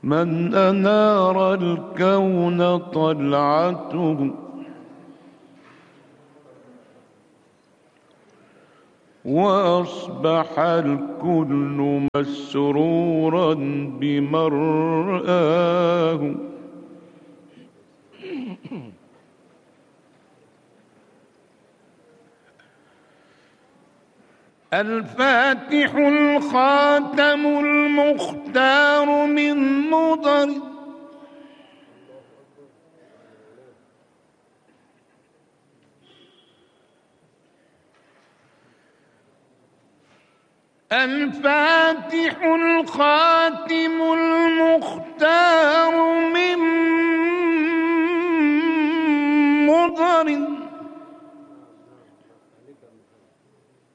من أنار الكون طلعته وأصبح الكل مسرورا بمرآه. الفاتح الخاتم المختار من مضر الفاتح الخاتم المختار من